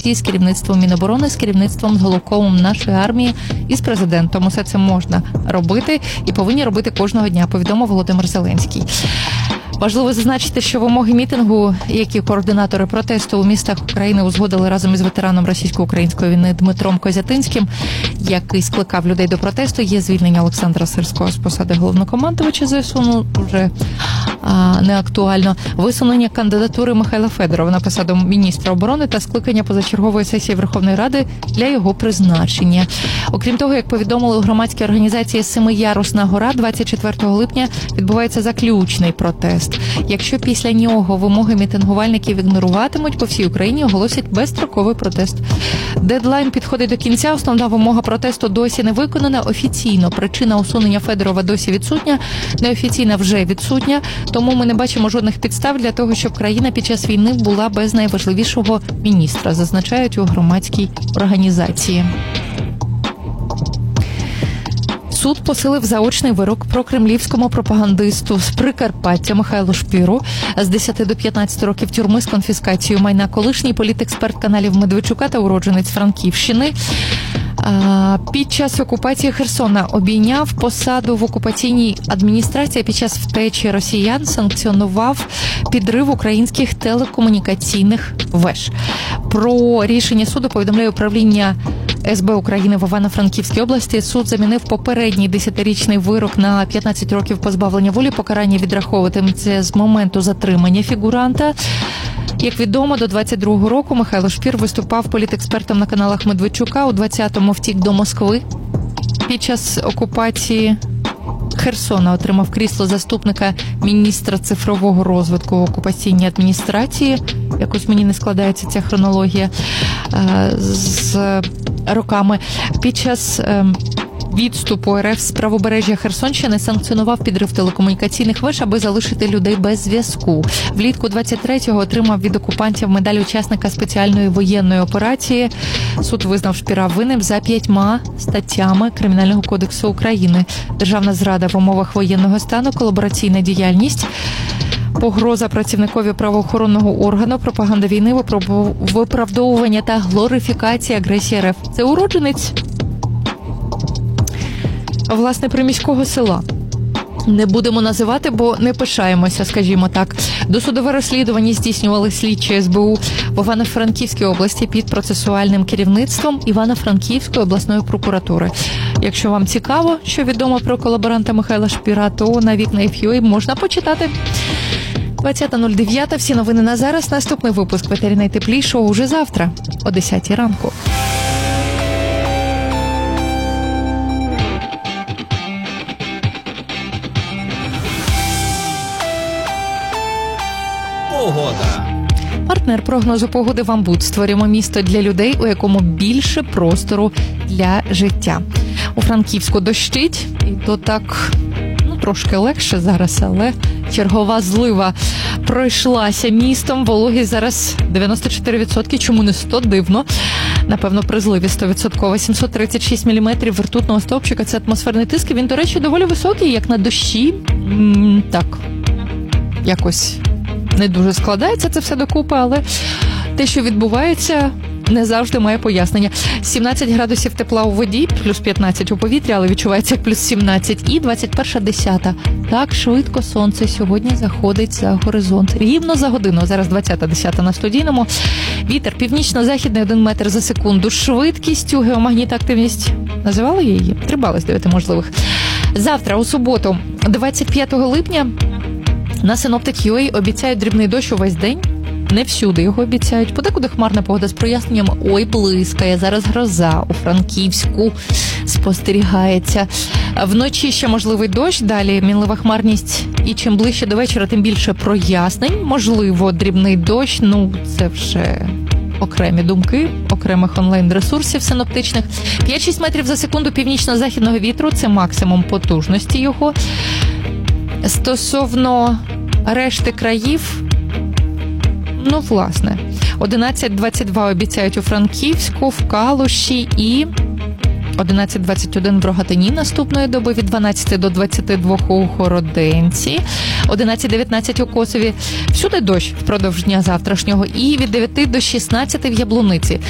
Нацгвардії, з керівництвом Міноборони, з керівництвом, з головкомом нашої армії і з президентом. Усе це можна робити і повинні робити кожного дня, повідомив Володимир Зеленський. Важливо зазначити, що вимоги мітингу, які координатори протесту у містах України узгодили разом із ветераном російсько-української війни Дмитром Козятинським, який скликав людей до протесту, є звільнення Олександра Сирського з посади головнокомандувача ЗСУ, вже не актуально, висунення кандидатури Михайла Федорова на посаду міністра оборони та скликання позачергової сесії Верховної Ради для його призначення. Окрім того, як повідомили у громадській організації «Семиярусна гора», 24 липня відбувається заключний протест. Якщо після нього вимоги мітингувальників ігноруватимуть, по всій Україні оголосять безстроковий протест. Дедлайн підходить до кінця, основна вимога протесту досі не виконана. Офіційно причина усунення Федорова досі відсутня, неофіційна вже відсутня, тому ми не бачимо жодних підстав для того, щоб країна під час війни була без найважливішого міністра, зазначають у громадській організації. Суд посилив заочний вирок прокремлівському пропагандисту з Прикарпаття Михайлу Шпіру з 10 до 15 років тюрми з конфіскацією майна. Колишній політексперт каналів Медведчука та уродженець Франківщини під час окупації Херсона обійняв посаду в окупаційній адміністрації. Під час втечі росіян санкціонував підрив українських телекомунікаційних веж. Про рішення суду повідомляє управління СБ України в Івано-Франківській області. Суд замінив попередній 10-річний вирок на 15 років позбавлення волі. Покарання відраховуватиметься з моменту затримання фігуранта. Як відомо, до 22-го року Михайло Шпір виступав політекспертом на каналах Медведчука. У 20-му втік до Москви. Під час окупації Херсона отримав крісло заступника міністра цифрового розвитку в окупаційній адміністрації. Якось мені не складається ця хронологія з роками. Під час відступу РФ з правобережжя Херсонщини санкціонував підрив телекомунікаційних веж, аби залишити людей без зв'язку. Влітку 23-го отримав від окупантів медаль учасника спеціальної воєнної операції. Суд визнав Шпіра винним за 5 статтями Кримінального кодексу України. Державна зрада в умовах воєнного стану, колабораційна діяльність, погроза працівникові правоохоронного органу, пропаганда війни, виправдовування та глорифікація агресії РФ. Це уродженець, власне, приміського села. Не будемо називати, бо не пишаємося, скажімо так. Досудове розслідування здійснювали слідчі СБУ в Івано-Франківській області під процесуальним керівництвом Івано-Франківської обласної прокуратури. Якщо вам цікаво, що відомо про колаборанта Михайла Шпіра, то на Вікна.ФЮА можна почитати. 20.09. Всі новини на зараз. Наступний випуск «Ветері найтеплішого» уже завтра о 10 ранку. Погода. Партнер прогнозу погоди «Вамбут». Створюємо місто для людей, у якому більше простору для життя. У Франківську дощить, і то так, трошки легше зараз, але чергова злива пройшлася містом. Вологість зараз 94%, чому не 100, дивно. Напевно, при зливі 100%. 736 мм ртутного стовпчика – це атмосферний тиск. Він, до речі, доволі високий, як на дощі. Так, якось не дуже складається це все докупи, але те, що відбувається, не завжди має пояснення. 17 градусів тепла у воді, плюс 15 у повітрі, але відчувається як плюс 17. І 21:10. Так швидко сонце сьогодні заходить за горизонт. Рівно за годину. Зараз 20:10 на студійному. Вітер північно-західний 1 метр за секунду. Швидкістю, геомагнітна активність. Називали її? 3 бали з 9 можливих. Завтра, у суботу, 25 липня, на Synoptic.ua обіцяють дрібний дощ увесь день. Не всюди його обіцяють. Подекуди хмарна погода з проясненням. Ой, блискає. Зараз гроза у Франківську спостерігається. Вночі ще можливий дощ. Далі мінлива хмарність. І чим ближче до вечора, тим більше прояснень. Можливо, дрібний дощ. Це вже окремі думки, окремих онлайн-ресурсів синоптичних. 5-6 метрів за секунду північно-західного вітру. Це максимум потужності його. Стосовно решти країв, власне, 11:22 обіцяють у Франківську, в Калуші і 11:21 в Рогатині наступної доби, від 12 до 22 у Городенці, 11:19 у Косові. Всюди дощ впродовж дня завтрашнього і від 9 до 16 в Яблуниці.